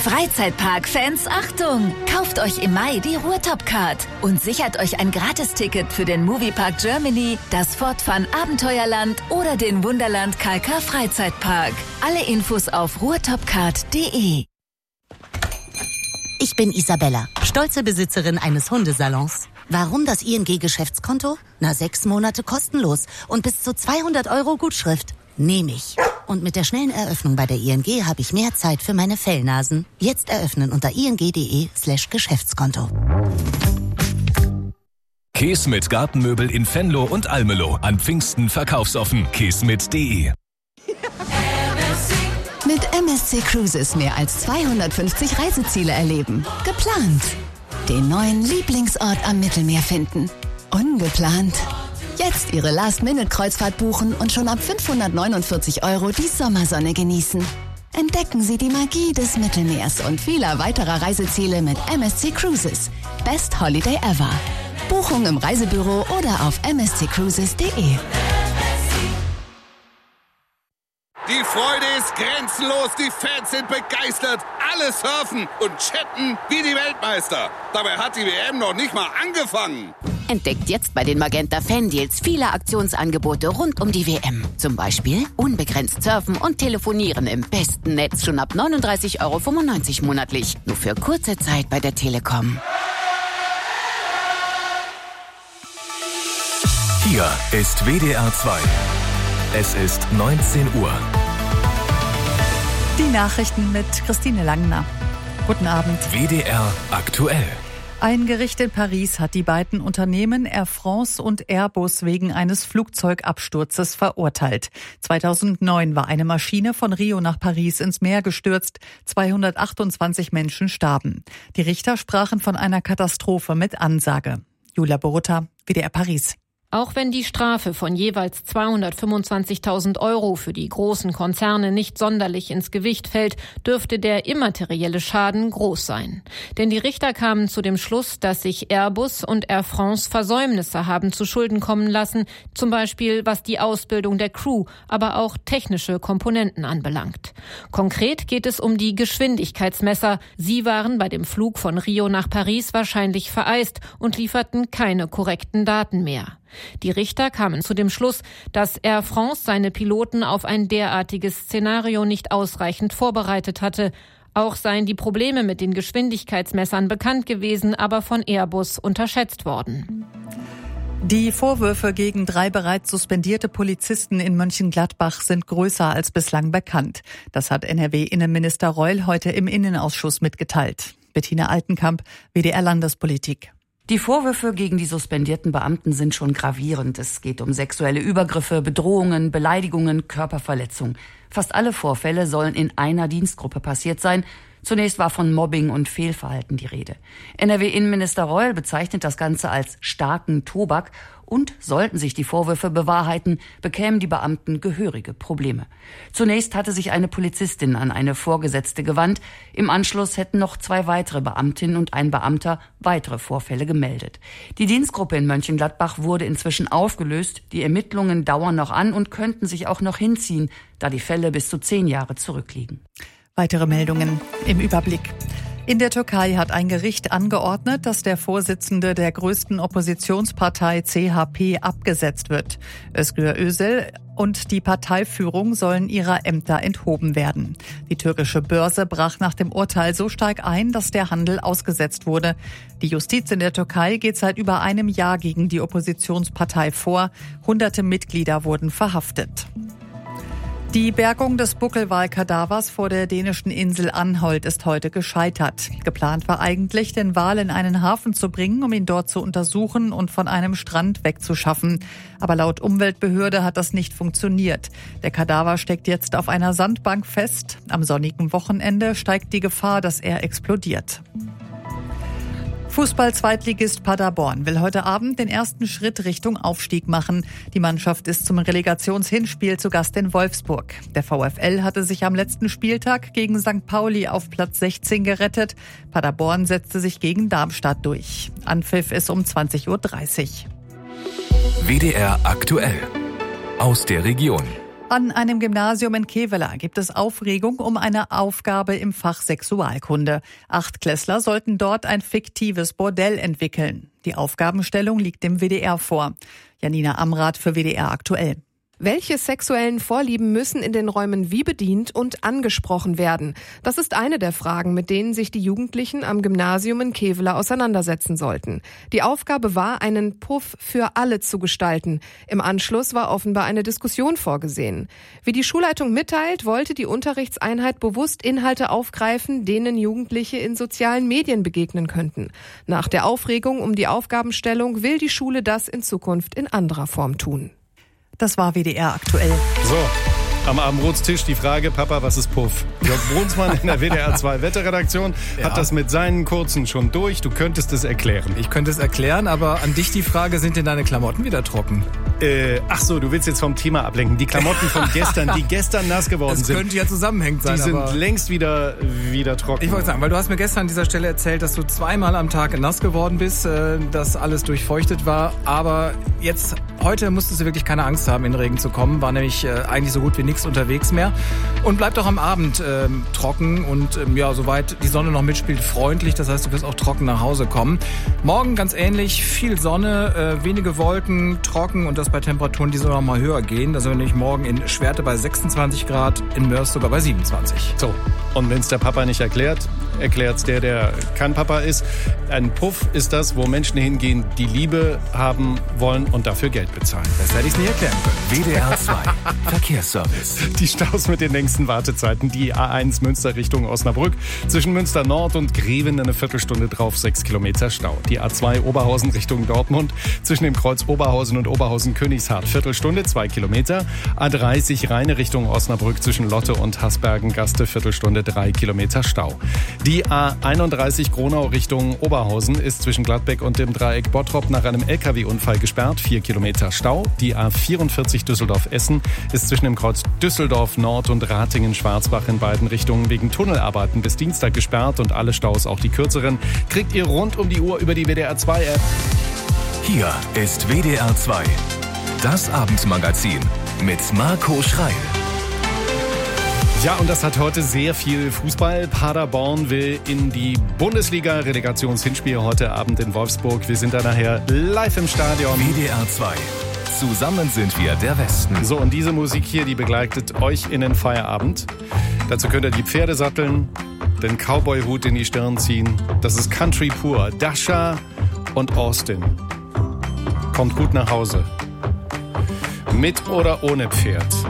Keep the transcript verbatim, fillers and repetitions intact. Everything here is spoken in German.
Freizeitpark-Fans, Achtung! Kauft euch im Mai die Ruhrtop-Card und sichert euch ein Gratisticket für den Moviepark Germany, das Fort Fun Abenteuerland oder den Wunderland Kalkar Freizeitpark. Alle Infos auf ruhrtopcard punkt de. Ich bin Isabella, stolze Besitzerin eines Hundesalons. Warum das I N G-Geschäftskonto? Na, sechs Monate kostenlos und bis zu zweihundert Euro Gutschrift. Nehme ich. Und mit der schnellen Eröffnung bei der I N G habe ich mehr Zeit für meine Fellnasen. Jetzt eröffnen unter ing.de slash Geschäftskonto. Keesmit Gartenmöbel in Venlo und Almelo. An Pfingsten verkaufsoffen. keesmit punkt de. Mit M S C Cruises mehr als zweihundertfünfzig Reiseziele erleben. Geplant. Den neuen Lieblingsort am Mittelmeer finden. Ungeplant. Jetzt Ihre Last-Minute-Kreuzfahrt buchen und schon ab fünfhundertneunundvierzig Euro die Sommersonne genießen. Entdecken Sie die Magie des Mittelmeers und vieler weiterer Reiseziele mit M S C Cruises. Best Holiday ever. Buchung im Reisebüro oder auf m s c cruises punkt de. Die Freude ist grenzenlos, die Fans sind begeistert, alle surfen und chatten wie die Weltmeister. Dabei hat die W M noch nicht mal angefangen. Entdeckt jetzt bei den Magenta Fan-Deals viele Aktionsangebote rund um die W M. Zum Beispiel unbegrenzt surfen und telefonieren im besten Netz schon ab neununddreißig Euro fünfundneunzig monatlich. Nur für kurze Zeit bei der Telekom. Hier ist W D R zwei. Es ist neunzehn Uhr. Die Nachrichten mit Christine Langner. Guten Abend. W D R aktuell. Ein Gericht in Paris hat die beiden Unternehmen Air France und Airbus wegen eines Flugzeugabsturzes verurteilt. zweitausendneun war eine Maschine von Rio nach Paris ins Meer gestürzt. zweihundertachtundzwanzig Menschen starben. Die Richter sprachen von einer Katastrophe mit Ansage. Julia Borutta, W D R Paris. Auch wenn die Strafe von jeweils zweihundertfünfundzwanzigtausend Euro für die großen Konzerne nicht sonderlich ins Gewicht fällt, dürfte der immaterielle Schaden groß sein. Denn die Richter kamen zu dem Schluss, dass sich Airbus und Air France Versäumnisse haben zu Schulden kommen lassen, zum Beispiel was die Ausbildung der Crew, aber auch technische Komponenten anbelangt. Konkret geht es um die Geschwindigkeitsmesser. Sie waren bei dem Flug von Rio nach Paris wahrscheinlich vereist und lieferten keine korrekten Daten mehr. Die Richter kamen zu dem Schluss, dass Air France seine Piloten auf ein derartiges Szenario nicht ausreichend vorbereitet hatte. Auch seien die Probleme mit den Geschwindigkeitsmessern bekannt gewesen, aber von Airbus unterschätzt worden. Die Vorwürfe gegen drei bereits suspendierte Polizisten in Mönchengladbach sind größer als bislang bekannt. Das hat N R W-Innenminister Reul heute im Innenausschuss mitgeteilt. Bettina Altenkamp, W D R Landespolitik. Die Vorwürfe gegen die suspendierten Beamten sind schon gravierend. Es geht um sexuelle Übergriffe, Bedrohungen, Beleidigungen, Körperverletzung. Fast alle Vorfälle sollen in einer Dienstgruppe passiert sein. Zunächst war von Mobbing und Fehlverhalten die Rede. N R W-Innenminister Reul bezeichnet das Ganze als starken Tobak und sollten sich die Vorwürfe bewahrheiten, bekämen die Beamten gehörige Probleme. Zunächst hatte sich eine Polizistin an eine Vorgesetzte gewandt. Im Anschluss hätten noch zwei weitere Beamtinnen und ein Beamter weitere Vorfälle gemeldet. Die Dienstgruppe in Mönchengladbach wurde inzwischen aufgelöst. Die Ermittlungen dauern noch an und könnten sich auch noch hinziehen, da die Fälle bis zu zehn Jahre zurückliegen. Weitere Meldungen im Überblick. In der Türkei hat ein Gericht angeordnet, dass der Vorsitzende der größten Oppositionspartei C H P abgesetzt wird. Özgür Özel und die Parteiführung sollen ihrer Ämter enthoben werden. Die türkische Börse brach nach dem Urteil so stark ein, dass der Handel ausgesetzt wurde. Die Justiz in der Türkei geht seit über einem Jahr gegen die Oppositionspartei vor. Hunderte Mitglieder wurden verhaftet. Die Bergung des Buckelwal-Kadavers vor der dänischen Insel Anholt ist heute gescheitert. Geplant war eigentlich, den Wal in einen Hafen zu bringen, um ihn dort zu untersuchen und von einem Strand wegzuschaffen. Aber laut Umweltbehörde hat das nicht funktioniert. Der Kadaver steckt jetzt auf einer Sandbank fest. Am sonnigen Wochenende steigt die Gefahr, dass er explodiert. Fußball-Zweitligist Paderborn will heute Abend den ersten Schritt Richtung Aufstieg machen. Die Mannschaft ist zum Relegationshinspiel zu Gast in Wolfsburg. Der VfL hatte sich am letzten Spieltag gegen Sankt Pauli auf Platz sechzehn gerettet. Paderborn setzte sich gegen Darmstadt durch. Anpfiff ist um zwanzig Uhr dreißig. W D R aktuell. Aus der Region. An einem Gymnasium in Kevela gibt es Aufregung um eine Aufgabe im Fach Sexualkunde. Achtklässler sollten dort ein fiktives Bordell entwickeln. Die Aufgabenstellung liegt dem W D R vor. Janina Amrath für W D R aktuell. Welche sexuellen Vorlieben müssen in den Räumen wie bedient und angesprochen werden? Das ist eine der Fragen, mit denen sich die Jugendlichen am Gymnasium in Kevela auseinandersetzen sollten. Die Aufgabe war, einen Puff für alle zu gestalten. Im Anschluss war offenbar eine Diskussion vorgesehen. Wie die Schulleitung mitteilt, wollte die Unterrichtseinheit bewusst Inhalte aufgreifen, denen Jugendliche in sozialen Medien begegnen könnten. Nach der Aufregung um die Aufgabenstellung will die Schule das in Zukunft in anderer Form tun. Das war W D R aktuell. So, am Abendbrotstisch die Frage, Papa, was ist Puff? Jörg Brunsmann in der W D R zwei Wetterredaktion ja. hat das mit seinen Kurzen schon durch. Du könntest es erklären. Ich könnte es erklären, aber an dich die Frage, sind denn deine Klamotten wieder trocken? Äh, ach so, du willst jetzt vom Thema ablenken. Die Klamotten von gestern, die gestern nass geworden das sind. Das könnte ja zusammenhängend sein. Die sind aber längst wieder, wieder trocken. Ich wollte sagen, weil du hast mir gestern an dieser Stelle erzählt, dass du zweimal am Tag nass geworden bist, äh, dass alles durchfeuchtet war. Aber jetzt, heute musstest du wirklich keine Angst haben, in den Regen zu kommen. War nämlich äh, eigentlich so gut wie nichts unterwegs mehr. Und bleibt auch am Abend äh, trocken und ähm, ja, soweit die Sonne noch mitspielt, freundlich. Das heißt, du wirst auch trocken nach Hause kommen. Morgen ganz ähnlich, viel Sonne, äh, wenige Wolken, trocken und das bei Temperaturen, die sogar noch mal höher gehen. Da sind wir nämlich morgen in Schwerte bei sechsundzwanzig Grad, in Mörs sogar bei siebenundzwanzig. So, und wenn es der Papa nicht erklärt, erklärt es der, der kein Papa ist. Ein Puff ist das, wo Menschen hingehen, die Liebe haben wollen und dafür Geld bezahlen. Das hätte ich nie erklären können. W D R zwei Verkehrsservice. Die Staus mit den längsten Wartezeiten. Die A eins Münster Richtung Osnabrück. Zwischen Münster Nord und Greven eine Viertelstunde drauf, sechs Kilometer Stau. Die A zwei Oberhausen Richtung Dortmund. Zwischen dem Kreuz Oberhausen und Oberhausen-Königshardt. Viertelstunde, zwei Kilometer. A dreißig Rheine Richtung Osnabrück. Zwischen Lotte und Hasbergen-Gaste. Viertelstunde, drei Kilometer Stau. Die A einunddreißig Gronau Richtung Oberhausen ist zwischen Gladbeck und dem Dreieck Bottrop nach einem L K W-Unfall gesperrt. vier Kilometer Stau. Die A vierundvierzig Düsseldorf-Essen ist zwischen dem Kreuz Düsseldorf Nord und Ratingen-Schwarzbach in beiden Richtungen wegen Tunnelarbeiten bis Dienstag gesperrt und alle Staus, auch die kürzeren, kriegt ihr rund um die Uhr über die W D R zwei App. Hier ist W D R zwei, das Abendmagazin mit Marco Schreil. Ja, und das hat heute sehr viel Fußball. Paderborn will in die Bundesliga. Relegationshinspiel heute Abend in Wolfsburg. Wir sind da nachher live im Stadion. W D R zwei. Zusammen sind wir der Westen. So, und diese Musik hier, die begleitet euch in den Feierabend. Dazu könnt ihr die Pferde satteln, den Cowboy-Hut in die Stirn ziehen. Das ist Country pur. Dasha und Austin. Kommt gut nach Hause. Mit oder ohne Pferd.